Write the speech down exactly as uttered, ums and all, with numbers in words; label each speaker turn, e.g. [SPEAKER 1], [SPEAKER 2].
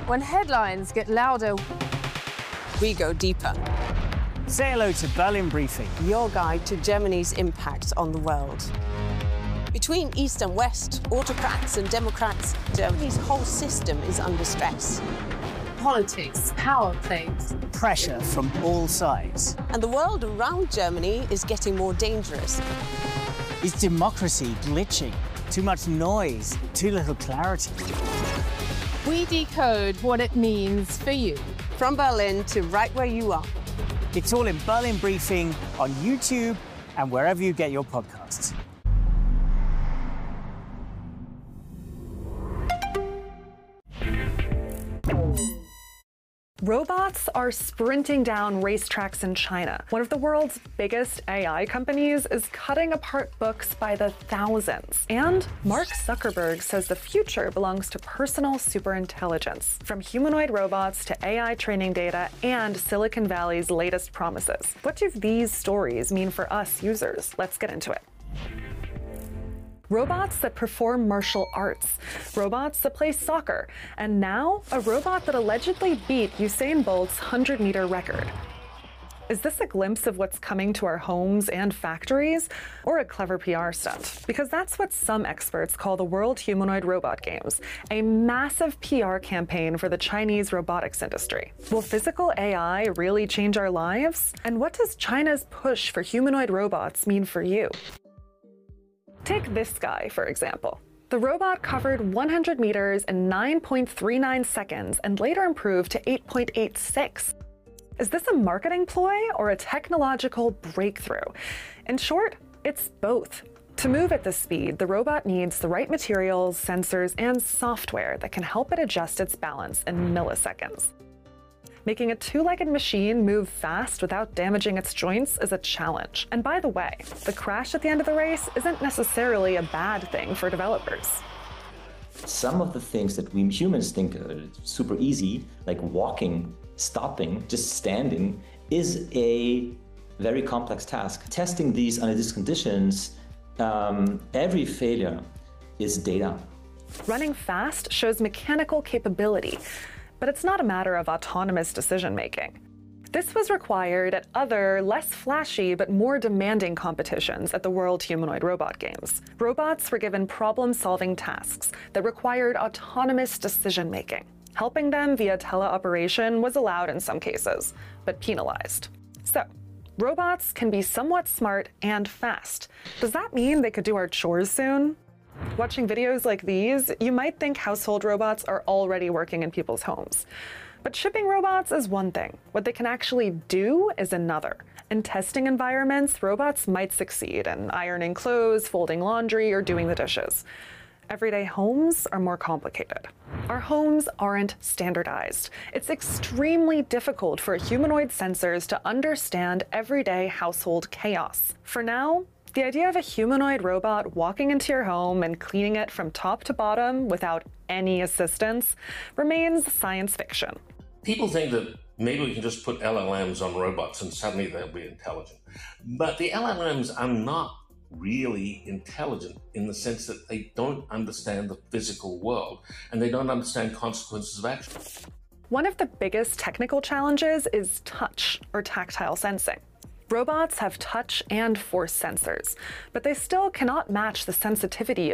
[SPEAKER 1] When headlines get louder,
[SPEAKER 2] we go deeper.
[SPEAKER 3] Say hello to Berlin Briefing,
[SPEAKER 2] your guide to Germany's impact on the world. Between East and West, autocrats and democrats, Germany's whole system is under stress.
[SPEAKER 1] Politics, power plays,
[SPEAKER 3] pressure from all sides.
[SPEAKER 2] And the world around Germany is getting more dangerous.
[SPEAKER 3] Is democracy glitching? Too much noise, too little clarity.
[SPEAKER 1] We decode what it means for you.
[SPEAKER 2] From Berlin to right where you are.
[SPEAKER 3] It's all in Berlin Briefing on YouTube and wherever you get your podcasts.
[SPEAKER 4] Robots are sprinting down racetracks in China. One of the world's biggest A I companies is cutting apart books by the thousands. And Mark Zuckerberg says the future belongs to personal superintelligence, from humanoid robots to A I training data and Silicon Valley's latest promises. What do these stories mean for us users? Let's get into it. Robots that perform martial arts, robots that play soccer, and now a robot that allegedly beat Usain Bolt's hundred meter record. Is this a glimpse of what's coming to our homes and factories, or a clever P R stunt? Because that's what some experts call the World Humanoid Robot Games, a massive P R campaign for the Chinese robotics industry. Will physical A I really change our lives? And what does China's push for humanoid robots mean for you? Take this guy, for example. The robot covered one hundred meters in nine point three nine seconds and later improved to eight point eight six. Is this a marketing ploy or a technological breakthrough? In short, it's both. To move at this speed, the robot needs the right materials, sensors, and software that can help it adjust its balance in milliseconds. Making a two-legged machine move fast without damaging its joints is a challenge. And by the way, the crash at the end of the race isn't necessarily a bad thing for developers.
[SPEAKER 5] Some of the things that we humans think are super easy, like walking, stopping, just standing, is a very complex task. Testing these under these conditions, um, every failure is data.
[SPEAKER 4] Running fast shows mechanical capability, but it's not a matter of autonomous decision-making. This was required at other, less flashy but more demanding competitions at the World Humanoid Robot Games. Robots were given problem-solving tasks that required autonomous decision-making. Helping them via teleoperation was allowed in some cases, but penalized. So, robots can be somewhat smart and fast. Does that mean they could do our chores soon? Watching videos like these, you might think household robots are already working in people's homes. But shipping robots is one thing. What they can actually do is another. In testing environments, robots might succeed in ironing clothes, folding laundry, or doing the dishes. Everyday homes are more complicated. Our homes aren't standardized. It's extremely difficult for humanoid sensors to understand everyday household chaos. For now, the idea of a humanoid robot walking into your home and cleaning it from top to bottom without any assistance remains science fiction.
[SPEAKER 6] People think that maybe we can just put L L Ms on robots and suddenly they'll be intelligent. But the L L Ms are not really intelligent in the sense that they don't understand the physical world and they don't understand consequences of action.
[SPEAKER 4] One of the biggest technical challenges is touch, or tactile sensing. Robots have touch and force sensors, but they still cannot match the sensitivity